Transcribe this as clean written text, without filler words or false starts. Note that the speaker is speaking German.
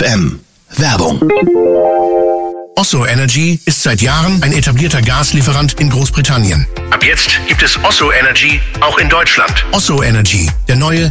FM. Werbung. Osso Energy ist seit Jahren ein etablierter Gaslieferant in Großbritannien. Ab jetzt gibt es Osso Energy auch in Deutschland. Osso Energy, der neue